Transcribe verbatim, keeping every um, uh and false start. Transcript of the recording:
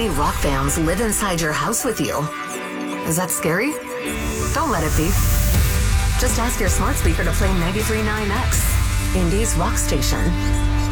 many rock bands live inside your house with you. Is that scary? Don't let it be. Just ask your smart speaker to play ninety-three point nine X, Indy's rock station.